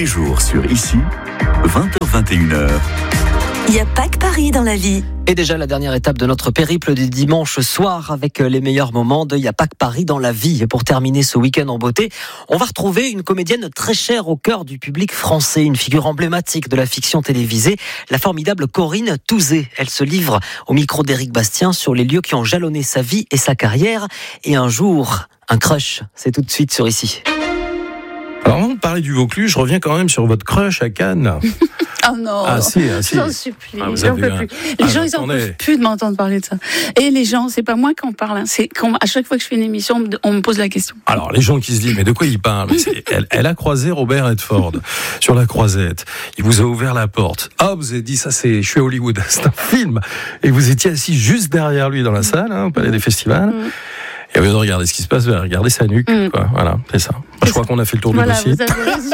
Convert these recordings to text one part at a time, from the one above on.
jours sur Ici, 20h-21h. Il n'y a pas que Paris dans la vie. Et déjà la dernière étape de notre périple du dimanche soir avec les meilleurs moments de Il n'y a pas que Paris dans la vie. Et pour terminer ce week-end en beauté, on va retrouver une comédienne très chère au cœur du public français, une figure emblématique de la fiction télévisée, la formidable Corinne Touzé. Elle se livre au micro d'Éric Bastien sur les lieux qui ont jalonné sa vie et sa carrière. Et un jour, un crush, c'est tout de suite sur Ici. Alors avant de parler du Vaucluse, je reviens quand même sur votre crush à Cannes. Oh non, j'en supplie, j'en peux plus. Les gens, ils en peuvent plus de m'entendre parler de ça. Et les gens, c'est pas moi qui en parle, hein. C'est à chaque fois que je fais une émission, on me pose la question. Alors les gens qui se disent, mais de quoi il parle? Elle a croisé Robert Redford sur la croisette. Il vous a ouvert la porte. Ah, vous avez dit, ça c'est, je suis à Hollywood, c'est un film. Et vous étiez assis juste derrière lui dans la salle, au Palais des Festivals. Et au lieu de regarder ce qui se passe, vous regardez sa nuque. Quoi. Voilà, c'est ça. Je crois qu'on a fait le tour du dossier. Vous avez raison.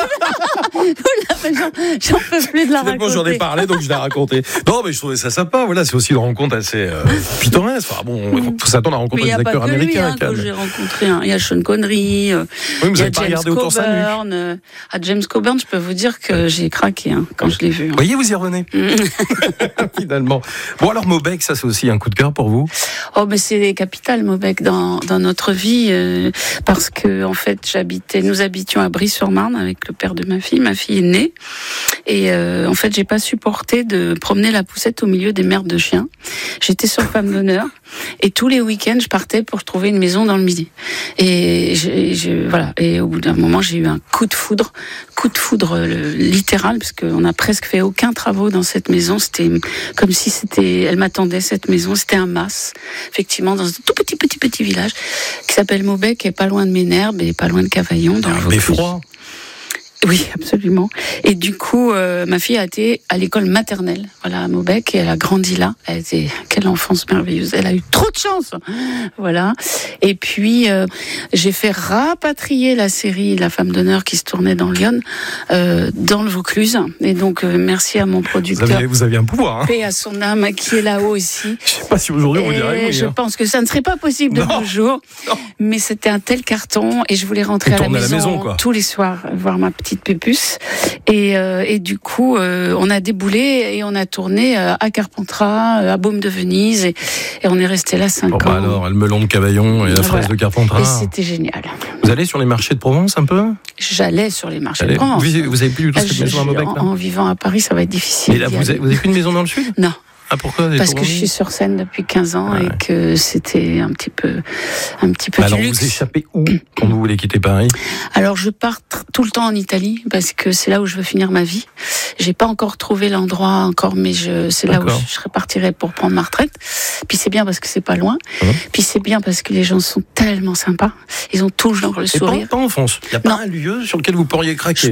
J'en peux plus de la raconter. J'en ai parlé, donc je l'ai raconté. Non, mais je trouvais ça sympa. Voilà, c'est aussi une rencontre assez pittoresque. Enfin, bon, il faut s'attendre à rencontrer des acteurs américains. Que j'ai rencontré. Il y a Sean Connery, il y a James Coburn. À James Coburn, je peux vous dire que j'ai craqué quand je l'ai vu. Vous voyez, vous y revenez. Finalement. Bon, alors Maubec, ça c'est aussi un coup de cœur pour vous? Oh, mais c'est capital, Maubec, dans notre vie, parce que en fait, nous habitions à Brie-sur-Marne avec le père de ma fille. Ma fille est née. Et en fait, j'ai pas supporté de promener la poussette au milieu des merdes de chiens. J'étais sur Femme d'honneur et tous les week-ends, je partais pour trouver une maison dans le Midi. Et voilà. Et au bout d'un moment, j'ai eu un coup de foudre littéral, parce qu'on a presque fait aucun travaux dans cette maison. C'était comme si elle m'attendait, cette maison. C'était un mas, effectivement, dans un tout petit village qui s'appelle Maubec, qui est pas loin de Ménherbe et pas loin de Cavaillon, dans le Vaucluse. Beffroi. Oui, absolument. Et du coup, ma fille a été à l'école maternelle, voilà, à Maubec, et elle a grandi là. Quelle enfance merveilleuse. Elle a eu trop de chance. Voilà. Et puis, j'ai fait rapatrier la série La Femme d'honneur qui se tournait dans Lyon, dans le Vaucluse. Et donc, merci à mon producteur. Vous aviez un pouvoir, hein. Paix à son âme, qui est là-haut aussi. Je sais pas si aujourd'hui on dirait oui. Je pense que ça ne serait pas possible de nos jours. Mais c'était un tel carton, et je voulais rentrer à la maison tous les soirs, voir ma petite Pépus, et du coup on a déboulé et on a tourné à Carpentras, à Baume de Venise, et on est resté là 5 ans. Bah alors, le melon de Cavaillon et la fraise de Carpentras. Et c'était génial. Vous allez sur les marchés de Provence un peu? J'allais sur les marchés de Provence. Vous avez plus du tout cette maison à Maubec là? En vivant à Paris, ça va être difficile. Et là, vous avez plus une maison dans le sud? Non. Ah, pourquoi? Parce que je suis sur scène depuis 15 ans et que c'était un petit peu alors, du luxe. Vous échappez où quand vous voulez quitter Paris? Alors, je pars tout le temps en Italie parce que c'est là où je veux finir ma vie. J'ai pas encore trouvé l'endroit mais c'est là où je repartirai pour prendre ma retraite. Puis c'est bien parce que c'est pas loin. Puis c'est bien parce que les gens sont tellement sympas. Ils ont toujours le sourire. Pas en France. Il y a pas un lieu sur lequel vous pourriez craquer.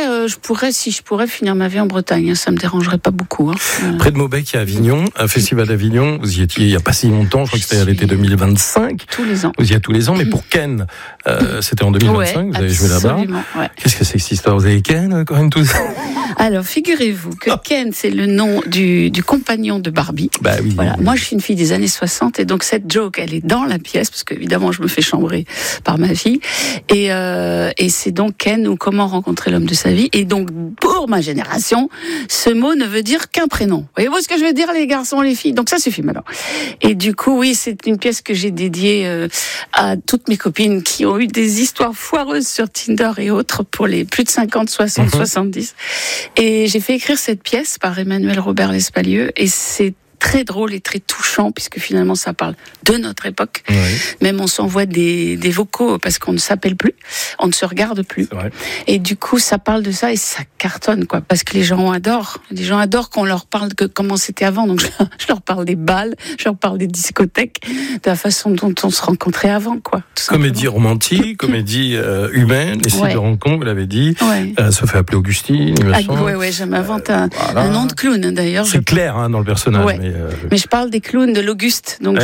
Si je pourrais finir ma vie en Bretagne, ça me dérangerait pas beaucoup. Près de Maubec, il y a Avignon, un festival d'Avignon. Vous y étiez il y a pas si longtemps. Je crois que c'était à l'été 2025. Tous les ans. Vous y êtes tous les ans, mais pour Ken, c'était en 2025. Vous avez joué là-bas. Ouais. Qu'est-ce que c'est que cette histoire? Vous avez Ken, Corinne Touzé? Alors, figurez-vous que Ken, c'est le nom du compagnon de Barbie. Bah oui. Voilà. Moi, je suis une fille des années 60, et donc cette joke, elle est dans la pièce, parce qu'évidemment, je me fais chambrer par ma fille. Et c'est donc Ken, ou comment rencontrer l'homme de sa vie. Et donc, pour ma génération, ce mot ne veut dire qu'un prénom. Voyez-vous ce que je veux dire, les garçons, les filles? Donc ça suffit maintenant. Et du coup, oui, c'est une pièce que j'ai dédiée à toutes mes copines qui ont eu des histoires foireuses sur Tinder et autres pour les plus de 50, 60, 70. Et j'ai fait écrire cette pièce par Emmanuel Robert Lespalieux, et c'est très drôle et très touchant, puisque finalement ça parle de notre époque. Oui. Même on s'envoie des vocaux parce qu'on ne s'appelle plus, on ne se regarde plus. Et du coup ça parle de ça, et ça cartonne, quoi, parce que les gens adorent. Les gens adorent qu'on leur parle de comment c'était avant. Donc je leur parle des balles, je leur parle des discothèques, de la façon dont on se rencontrait avant, quoi. Comédie romantique, comédie humaine, les sites de rencontre, vous l'avez dit. Se fait appeler Augustine. Ouais, je m'invente un nom de clown, d'ailleurs. C'est clair dans le personnage. Mais je parle des clowns de l'Auguste. Donc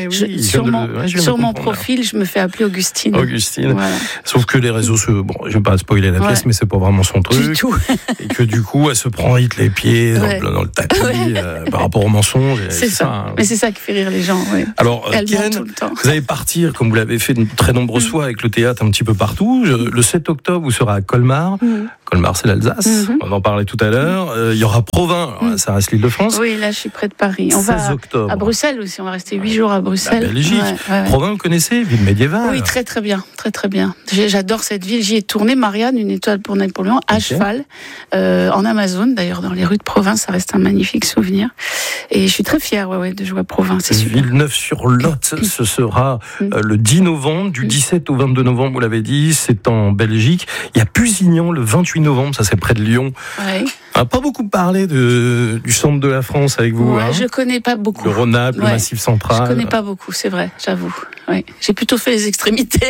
sur mon profil, je me fais appeler Augustine. Voilà. Sauf que les réseaux, je vais pas spoiler la pièce, mais c'est pas vraiment son truc. Du tout. Et que du coup, elle se prend vite les pieds dans le tapis par rapport au mensonge. C'est ça. Mais c'est ça qui fait rire les gens. Alors, Ken, vous allez partir, comme vous l'avez fait de très nombreuses fois avec le théâtre un petit peu partout. Le 7 octobre, vous serez à Colmar. Colmar, c'est l'Alsace. On en parlait tout à l'heure. Il y aura Provins, alors, ça reste l'Île-de-France. Oui, là, je suis près de Paris. On 16 va octobre. à Bruxelles aussi. On va rester 8 jours à Bruxelles. La Belgique. Ouais. Provins, vous connaissez, ville médiévale. Oui, très très bien, très très bien. J'adore cette ville. J'y ai tourné, Marianne, une étoile pour Napoléon, à cheval, en Amazone, d'ailleurs, dans les rues de Provins. Ça reste un magnifique souvenir. Et je suis très fière, de jouer à Provins. C'est super. Villeneuve-sur-Lot, ce sera le 10 novembre, du 17 au 22 novembre, vous l'avez dit, c'est en Belgique. Il y a Pusignan le 28 novembre, ça c'est près de Lyon. Ouais. On n'a pas beaucoup parlé du centre de la France avec vous. Ouais, je connais pas beaucoup. Le Rhône-Alpes, le Massif central. Je connais pas beaucoup, c'est vrai, j'avoue. Ouais. J'ai plutôt fait les extrémités.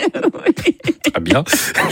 Ah bien.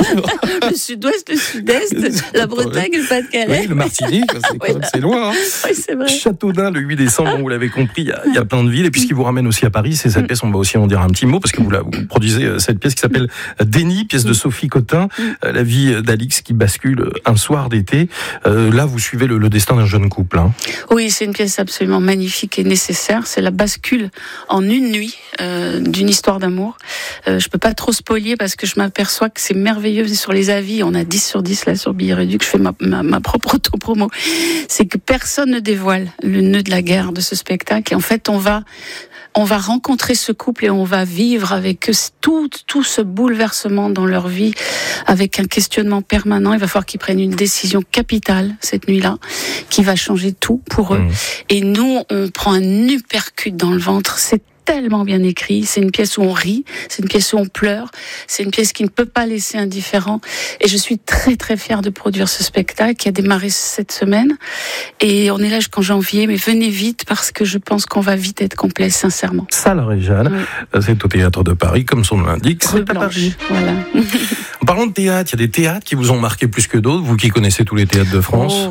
Le sud-ouest, le sud-est, la Bretagne, le Pas-de-Calais. Oui, le Martinique, c'est loin. Hein. Oui, c'est vrai. Châteaudun, le 8 décembre, vous l'avez compris, il y a plein de villes. Et puis ce qui vous ramène aussi à Paris, c'est cette pièce, on va aussi en dire un petit mot, parce que vous produisez cette pièce qui s'appelle Déni, pièce de Sophie Cotin, la vie d'Alix qui bascule un soir d'été. Là, vous suivez le destin d'un jeune couple. Hein. Oui, c'est une pièce absolument magnifique et nécessaire. C'est la bascule en une nuit d'une histoire d'amour. Je peux pas trop spoiler parce que je m'aperçois que c'est merveilleux sur les avis. On a 10 sur 10 là sur Billet Réduit, que je fais ma propre auto-promo. C'est que personne ne dévoile le nœud de la guerre de ce spectacle. Et en fait, on va rencontrer ce couple et on va vivre avec eux tout ce bouleversement dans leur vie, avec un questionnement permanent. Il va falloir qu'ils prennent une décision capitale cette nuit-là, qui va changer tout pour eux. Et nous, on prend un uppercut dans le ventre. C'est tellement bien écrit, c'est une pièce où on rit, c'est une pièce où on pleure, c'est une pièce qui ne peut pas laisser indifférent. Et je suis très très fière de produire ce spectacle qui a démarré cette semaine. Et on est là jusqu'en janvier, mais venez vite parce que je pense qu'on va vite être complet, sincèrement. Salle Réjane, c'est au Théâtre de Paris, comme son nom l'indique. C'est à Paris. Voilà. En parlant de théâtre, il y a des théâtres qui vous ont marqué plus que d'autres, vous qui connaissez tous les théâtres de France. Oh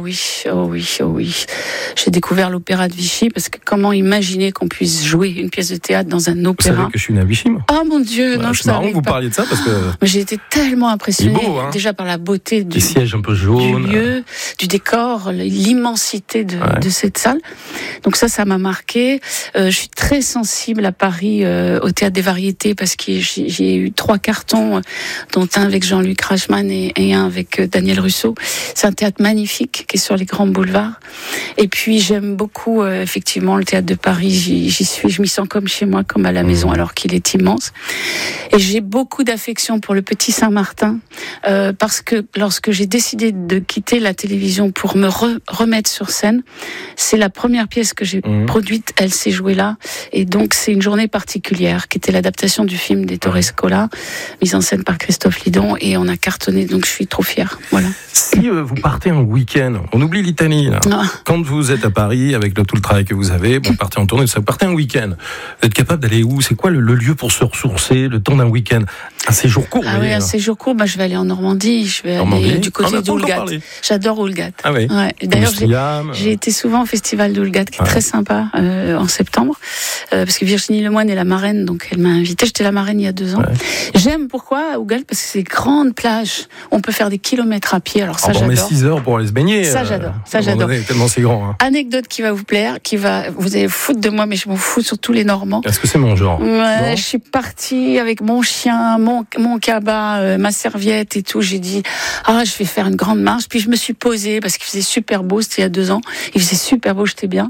oui. J'ai découvert l'opéra de Vichy parce que comment imaginer qu'on puisse jouer une pièce de théâtre dans un opéra. Vous savez que je suis né à Vichy, moi. Oh mon Dieu, non, je savais pas. C'est marrant que vous parliez de ça parce que... J'ai été tellement impressionnée, beau, hein, déjà par la beauté des sièges un peu jaunes, du lieu, du décor, l'immensité de cette salle. Donc ça m'a marqué. Je suis très sensible à Paris, au Théâtre des Variétés, parce que j'ai eu 3 cartons, dont un avec Jean-Luc Reichmann et un avec Daniel Russo. C'est un théâtre magnifique qui est sur les grands boulevards. Et puis j'aime beaucoup effectivement le Théâtre de Paris. J'y suis, je m'y sens comme chez moi, comme à la maison, alors qu'il est immense. Et j'ai beaucoup d'affection pour le Petit Saint-Martin, parce que lorsque j'ai décidé de quitter la télévision pour me remettre sur scène, c'est la première pièce que j'ai produite, elle s'est jouée là. Et donc c'est une journée particulière, qui était l'adaptation du film d'Ettore Scola, mise en scène par Christophe Lidon, et on a cartonné, donc je suis trop fière. Voilà. Si vous partez en week-end, on oublie l'Italie, là. Quand vous êtes à Paris, avec tout le travail que vous avez, vous partez en tournée, vous partez en week-end. Vous êtes capable d'aller où? C'est quoi le lieu pour se ressourcer, le temps d'un week-end? Un séjour court. Ah oui, un séjour court, je vais aller en Normandie, je vais aller du côté d'Oulgat. J'adore Oulgat. Ah oui. Ouais. D'ailleurs, j'ai été souvent au festival d'Oulgat, qui est très sympa, en septembre, parce que Virginie Lemoine est la marraine, donc elle m'a invitée. J'étais la marraine il y a 2 ans. Ouais. J'aime pourquoi Oulgat, parce que c'est grandes plages, on peut faire des kilomètres à pied, alors ça j'adore. On met 6 heures pour aller se baigner. Ça j'adore. Tellement c'est grand. Hein. Anecdote qui va vous plaire, vous allez foutre de moi, mais je m'en fous sur tous les Normands. Est-ce que c'est mon genre? Ouais, je suis partie avec mon chien, mon cabas, ma serviette et tout. J'ai dit, je vais faire une grande marche. Puis je me suis posée parce qu'il faisait super beau. C'était il y a 2 ans. Il faisait super beau, j'étais bien.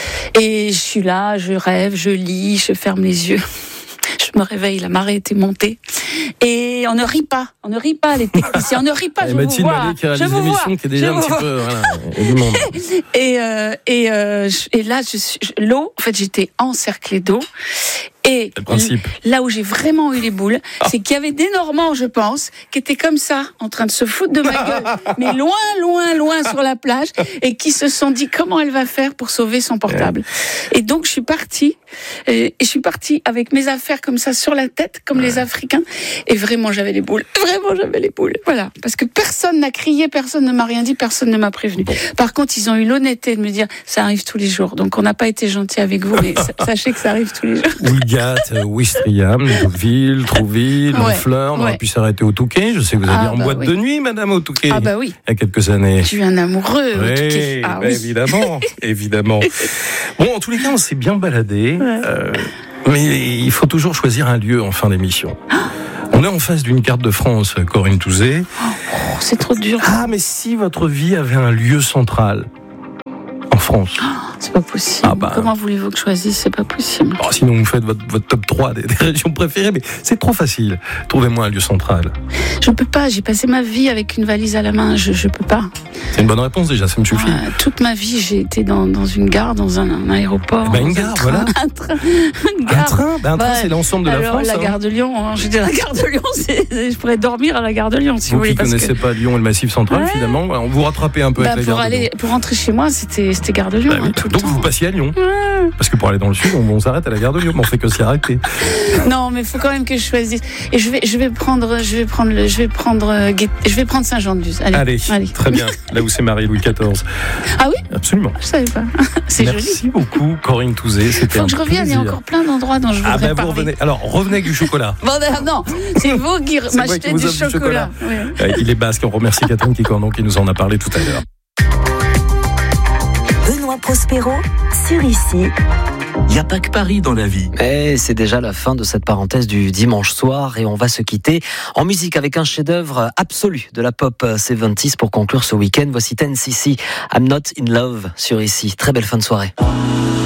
Et je suis là, je rêve, je lis, je ferme les yeux. Je me réveille, la marée était montée. Et on ne rit pas, les techniciens, on ne rit pas, je vous vois. Je vous vois. Qui est déjà un petit peu, il y a du monde. Et là, l'eau, en fait, j'étais encerclée d'eau. Et là où j'ai vraiment eu les boules, c'est qu'il y avait des Normands, je pense, qui étaient comme ça, en train de se foutre de ma gueule, mais loin sur la plage, et qui se sont dit comment elle va faire pour sauver son portable. Ouais. Et donc je suis partie avec mes affaires comme ça sur la tête, comme les Africains, et vraiment j'avais les boules. Voilà, parce que personne n'a crié, personne ne m'a rien dit, personne ne m'a prévenu. Par contre, ils ont eu l'honnêteté de me dire ça arrive tous les jours. Donc on n'a pas été gentil avec vous, mais sachez que ça arrive tous les jours. Oulgat, Ouistreham, Deauville, Trouville, Honfleur, on aurait pu s'arrêter au Touquet. Je sais que vous alliez en boîte de nuit, madame, au Touquet. Ah bah oui. Il y a quelques années. Je suis un amoureux au Touquet. Évidemment. Bon, en tous les cas, on s'est bien baladé. Ouais. Mais il faut toujours choisir un lieu en fin d'émission. On On est en face d'une carte de France, Corinne Touzé. Oh, c'est trop dur. Ah, mais si votre vie avait un lieu central en France. C'est pas possible. Ah bah. Comment voulez-vous que je choisisse? C'est pas possible. Oh, sinon, vous faites votre top 3 des régions préférées, mais c'est trop facile. Trouvez-moi un lieu central. Je peux pas. J'ai passé ma vie avec une valise à la main. Je peux pas. C'est une bonne réponse déjà, ça me suffit. Toute ma vie, j'ai été dans une gare, dans un aéroport. Eh ben, une gare, voilà. Un train. Un train, c'est l'ensemble de la France. La gare de Lyon. J'étais à la gare de Lyon. Je pourrais dormir à la gare de Lyon, si vous voulez. Vous qui connaissez pas Lyon et le Massif central, finalement, on vous rattrapez un peu avec la gare de Lyon. Pour rentrer chez moi, c'était gare de Lyon. Oui. Tout le Donc temps. vous passiez à Lyon. Parce que pour aller dans le sud, on s'arrête à la gare de Lyon, mais on fait que s'y arrêter. Non, mais il faut quand même que je choisisse. Et je vais prendre Saint-Jean-de-Luz. Allez, très bien. Là où c'est Marie Louis XIV. Ah oui? Absolument. Je savais pas. C'est joli. Merci beaucoup, Corinne Touzé. C'était Faut que je revienne. Il y a plaisir. encore plein d'endroits dont je voudrais parler. Vous revenez. Alors, revenez avec du chocolat. Bon, non, c'est vous qui m'achetez du chocolat. Oui. Il est basque. On remercie Catherine Kikordon qui nous en a parlé tout à l'heure. Benoît Prospero sur Ici. Il n'y a pas que Paris dans la vie. Et c'est déjà la fin de cette parenthèse du dimanche soir et on va se quitter en musique avec un chef-d'œuvre absolu de la pop 70s pour conclure ce week-end. Voici 10cc, I'm Not in Love sur Ici. Très belle fin de soirée.